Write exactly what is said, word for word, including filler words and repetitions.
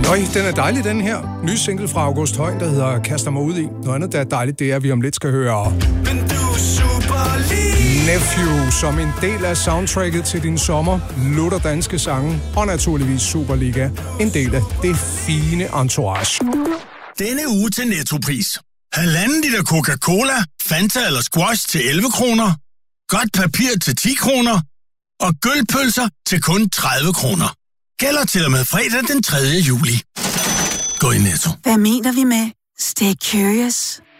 Øj, den er dejlig, den her. Ny single fra August Højen, der hedder Kaster mig ud i. Noget andet, der er dejligt, det er, at vi om lidt skal høre Men du er super lige. Nephew som en del af soundtracket til din sommer. Lutter danske sange og naturligvis Superliga. En del af det fine entourage. Denne uge til Nettopris. Halvanden liter Coca-Cola, Fanta eller Squash til elleve kroner. Godt papir til ti kroner. Og gølpølser til kun tredive kroner. Gælder til og med fredag den tredje juli. Gå i Netto. Hvad mener vi med stay curious?